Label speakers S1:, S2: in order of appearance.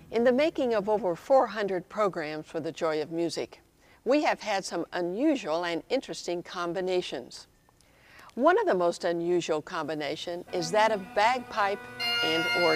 S1: In the making of over 400 programs for the Joy of Music, we have had some unusual and interesting combinations. One of the most unusual combinations is that of bagpipe and organ.